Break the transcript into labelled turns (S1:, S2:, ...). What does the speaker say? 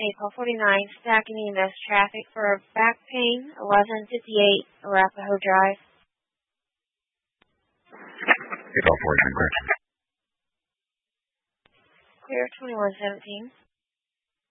S1: Call 49, stacking EMS traffic for back pain, 1158 Arapahoe Drive.
S2: Call 49, correction.
S1: Clear 2117.